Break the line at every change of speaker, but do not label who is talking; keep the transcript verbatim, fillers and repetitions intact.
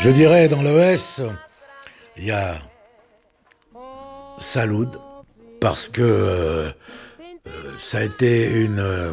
Je dirais dans l'O S, il y a Salud, parce que euh, ça a été une, euh,